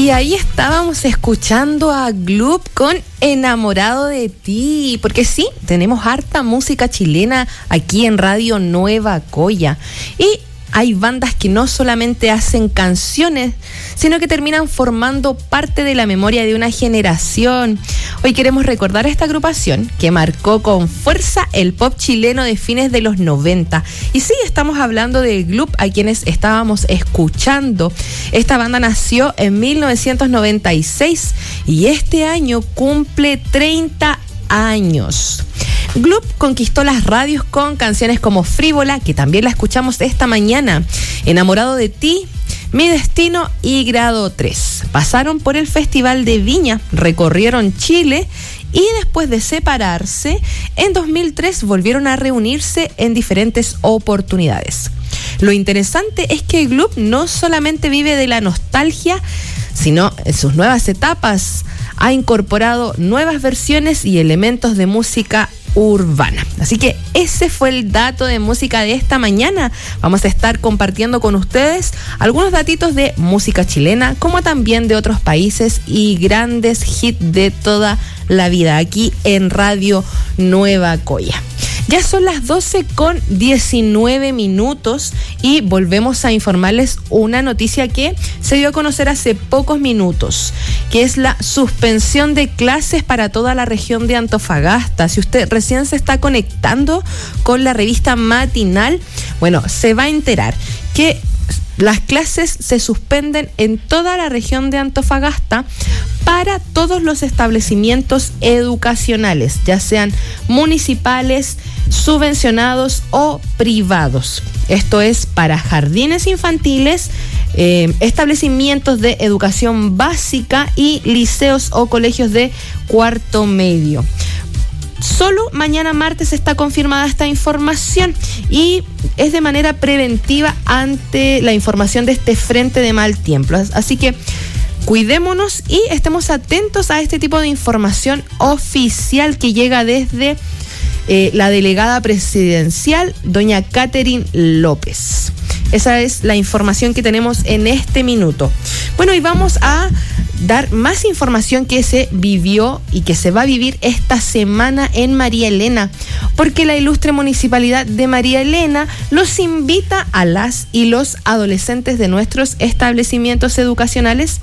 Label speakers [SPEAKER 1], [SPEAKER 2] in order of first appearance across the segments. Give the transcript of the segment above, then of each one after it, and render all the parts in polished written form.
[SPEAKER 1] Y ahí estábamos escuchando a Gloop con Enamorado de ti, porque sí, tenemos harta música chilena aquí en Radio Nueva Coya. Y hay bandas que no solamente hacen canciones, sino que terminan formando parte de la memoria de una generación. Hoy queremos recordar a esta agrupación que marcó con fuerza el pop chileno de fines de los 90. Y sí, estamos hablando de Gloop, a quienes estábamos escuchando. Esta banda nació en 1996 y este año cumple 30 años. Gloop conquistó las radios con canciones como Frívola, que también la escuchamos esta mañana, Enamorado de ti, Mi Destino y Grado 3. Pasaron por el Festival de Viña, recorrieron Chile y después de separarse, en 2003 volvieron a reunirse en diferentes oportunidades. Lo interesante es que Gloop no solamente vive de la nostalgia, sino en sus nuevas etapas ha incorporado nuevas versiones y elementos de música urbana. Así que ese fue el dato de música de esta mañana. Vamos a estar compartiendo con ustedes algunos datitos de música chilena, como también de otros países y grandes hits de toda la vida aquí en Radio Nueva Coya. Ya son las 12:19 y volvemos a informarles una noticia que se dio a conocer hace pocos minutos, que es la suspensión de clases para toda la región de Antofagasta. Si usted recién se está conectando con la revista matinal, bueno, se va a enterar que las clases se suspenden en toda la región de Antofagasta para todos los establecimientos educacionales, ya sean municipales, subvencionados o privados. Esto es para jardines infantiles, establecimientos de educación básica y liceos o colegios de cuarto medio. Solo mañana martes está confirmada esta información y es de manera preventiva ante la información de este frente de mal tiempo. Así que cuidémonos y estemos atentos a este tipo de información oficial que llega desde la delegada presidencial, doña Catherine López. Esa es la información que tenemos en este minuto. Bueno, y vamos a dar más información que se vivió y que se va a vivir esta semana en María Elena, porque la ilustre municipalidad de María Elena los invita a las y los adolescentes de nuestros establecimientos educacionales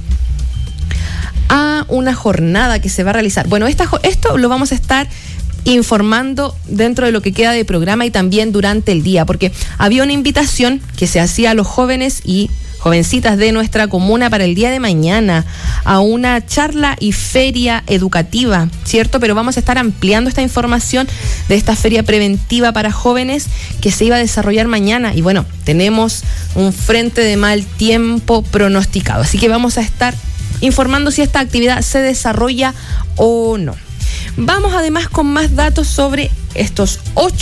[SPEAKER 1] a una jornada que se va a realizar. Bueno, esto lo vamos a estar informando dentro de lo que queda de programa y también durante el día, porque había una invitación que se hacía a los jóvenes y jovencitas de nuestra comuna para el día de mañana a una charla y feria educativa, ¿cierto? Pero vamos a estar ampliando esta información de esta feria preventiva para jóvenes que se iba a desarrollar mañana y bueno, tenemos un frente de mal tiempo pronosticado, así que vamos a estar informando si esta actividad se desarrolla o no. Vamos además con más datos sobre estos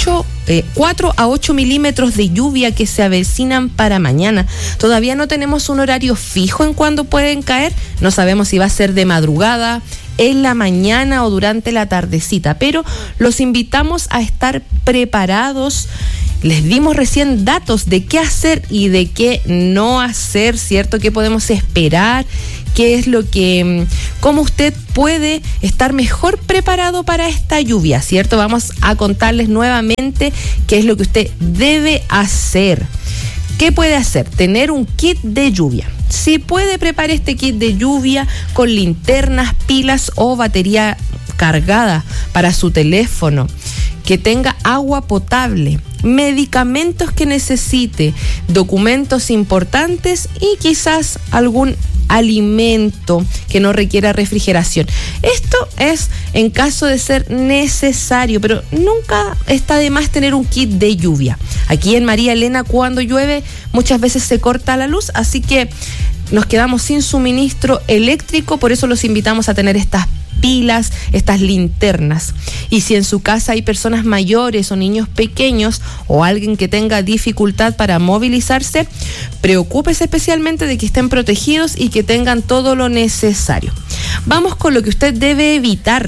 [SPEAKER 1] 4 a 8 milímetros de lluvia que se avecinan para mañana. Todavía no tenemos un horario fijo en cuándo pueden caer. No sabemos si va a ser de madrugada, en la mañana o durante la tardecita, pero los invitamos a estar preparados. Les dimos recién datos de qué hacer y de qué no hacer, ¿cierto? ¿Qué podemos esperar? ¿Qué es lo que, cómo usted puede estar mejor preparado para esta lluvia, ¿cierto? Vamos a contarles nuevamente qué es lo que usted debe hacer. ¿Qué puede hacer? Tener un kit de lluvia. Si puede, prepare este kit de lluvia con linternas, pilas o batería cargada para su teléfono. Que tenga agua potable, medicamentos que necesite, documentos importantes y quizás algún alimento que no requiera refrigeración. Esto es en caso de ser necesario, pero nunca está de más tener un kit de lluvia. Aquí en María Elena, cuando llueve, muchas veces se corta la luz, así que nos quedamos sin suministro eléctrico, por eso los invitamos a tener estas pilas, estas linternas. Y si en su casa hay personas mayores o niños pequeños o alguien que tenga dificultad para movilizarse, preocúpese especialmente de que estén protegidos y que tengan todo lo necesario. Vamos con lo que usted debe evitar.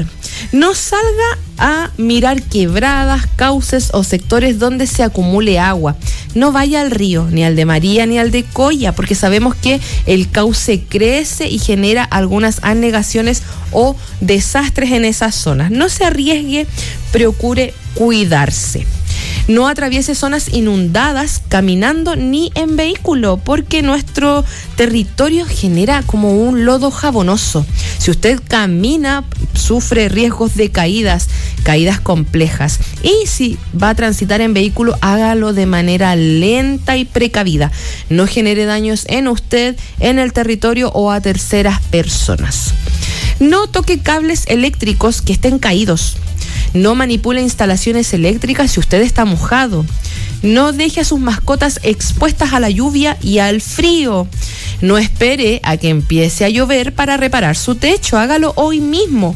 [SPEAKER 1] No salga a mirar quebradas, cauces o sectores donde se acumule agua. No vaya al río, ni al de María ni al de Coya, porque sabemos que el cauce crece y genera algunas anegaciones o desastres en esas zonas. No se arriesgue, procure cuidarse. No atraviese zonas inundadas caminando ni en vehículo, porque nuestro territorio genera como un lodo jabonoso. Si usted camina, sufre riesgos de caídas complejas. Y si va a transitar en vehículo, hágalo de manera lenta y precavida. No genere daños en usted, en el territorio o a terceras personas. No toque cables eléctricos que estén caídos. No manipule instalaciones eléctricas si usted está mojado. No deje a sus mascotas expuestas a la lluvia y al frío. No espere a que empiece a llover para reparar su techo. Hágalo hoy mismo.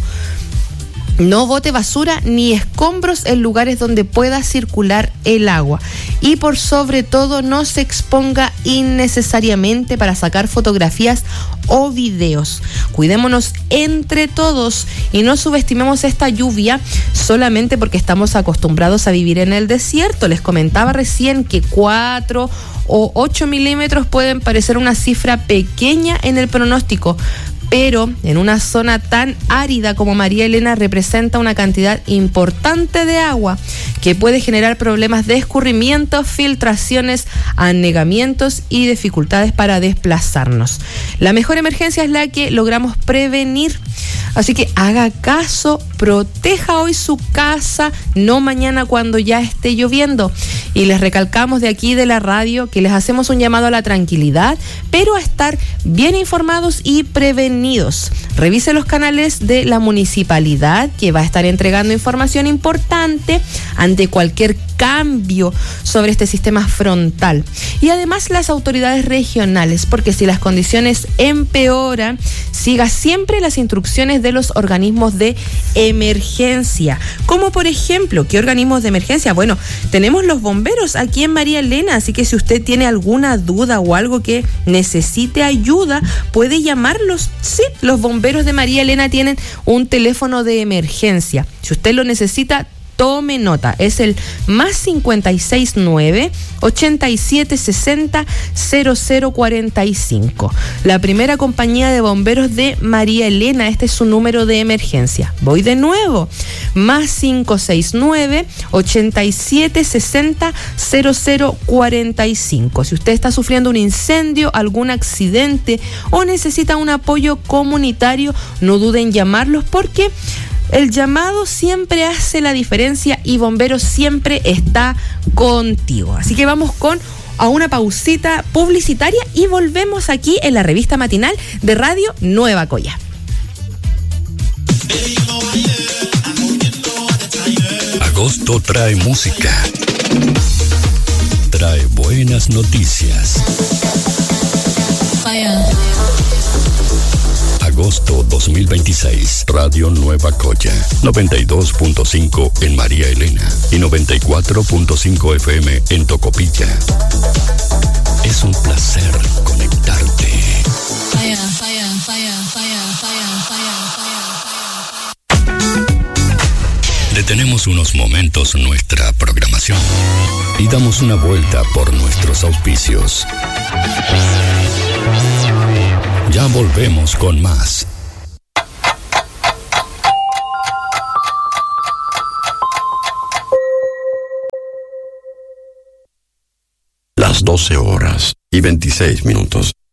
[SPEAKER 1] No bote basura ni escombros en lugares donde pueda circular el agua. Y por sobre todo, no se exponga innecesariamente para sacar fotografías o videos. Cuidémonos entre todos y no subestimemos esta lluvia solamente porque estamos acostumbrados a vivir en el desierto. Les comentaba recién que 4 o 8 milímetros pueden parecer una cifra pequeña en el pronóstico, pero en una zona tan árida como María Elena representa una cantidad importante de agua que puede generar problemas de escurrimiento, filtraciones, anegamientos y dificultades para desplazarnos. La mejor emergencia es la que logramos prevenir. Así que haga caso, proteja hoy su casa, no mañana cuando ya esté lloviendo. Y les recalcamos de aquí de la radio que les hacemos un llamado a la tranquilidad, pero a estar bien informados y prevenidos. Revise los canales de la municipalidad, que va a estar entregando información importante ante cualquier cambio sobre este sistema frontal. Y además las autoridades regionales, porque si las condiciones empeoran, siga siempre las instrucciones de los organismos de emergencia. Como por ejemplo, ¿qué organismos de emergencia? Bueno, tenemos los bomberos aquí en María Elena, así que si usted tiene alguna duda o algo que necesite ayuda, puede llamarlos. Sí, los bomberos de María Elena tienen un teléfono de emergencia. Si usted lo necesita, tome nota, es el +569 8760 0045. La primera compañía de bomberos de María Elena, este es su número de emergencia. Voy de nuevo, +569 8760 0045. Si usted está sufriendo un incendio, algún accidente o necesita un apoyo comunitario, no duden en llamarlos, porque el llamado siempre hace la diferencia y Bomberos siempre está contigo. Así que vamos a una pausita publicitaria y volvemos aquí en la revista matinal de Radio Nueva Coya.
[SPEAKER 2] Agosto trae música, trae buenas noticias. Agosto 2026, Radio Nueva Coya, 92.5 en María Elena y 94.5 FM en Tocopilla. Es un placer conectarte. Detenemos unos momentos nuestra programación y damos una vuelta por nuestros auspicios. Ya volvemos con más.
[SPEAKER 3] Las 12 horas y 26 minutos.